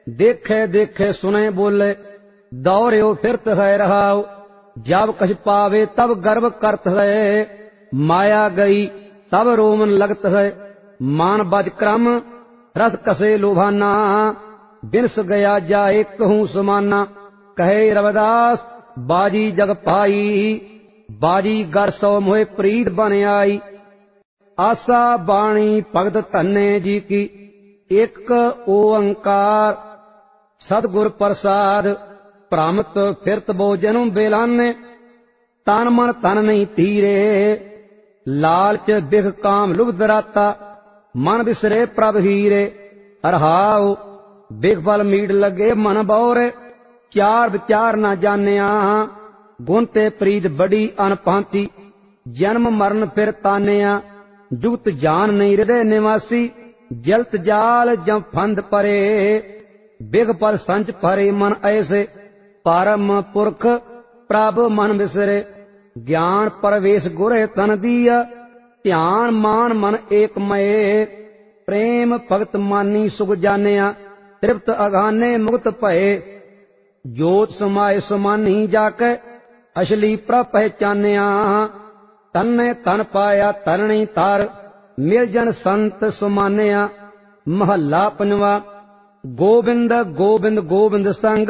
देखे देखे सुने बोले, दौड़ो फिरत है रहाओ। जब कछ पावे तब गर्व करत है, माया गई तब रोमन लगत है। मान बज क्रम रस कसे लोभाना, बिनस गया जाए कहूँ समाना। कहे रविदास बाजी जग पाई, बाजी गर सौ मोहे प्रीत बन आई। आसा बाणी भगत धन्ने जी की, एक ओंकार सतगुर प्रसाद। भ्रमत फिरत बो जन्म बेलाने, तन मन तन नहीं तीरे। लालच बिख काम लुभ दराता, मन बिसरे प्रभ हीरे। अरहाओ बिख बल मीड लगे मन बौरे, चार विचार न जानिया। गुण ते प्रीत बड़ी अनभांति, जन्म मरण फिर तानिया। जुगत जान नहीं हृदय निवासी, जलत जाल जम फंद परे। बिग पल संच परे मन ऐसे, परम पुरख प्रभ मन बिसरे। ज्ञान परवेश गुरे तन दिया, ध्यान मान मन एक मये। प्रेम भगत मानी सुख जानिया, तृप्त अगाने मुक्त भये। जोत समाए समानी जाके, असली प्रभ पहचानिया। तन्ने तन पाया तरणी तार, मिल जन संत सुमानिया। महला पंजवा। गोबिंद गोबिंद गोबिंद संग,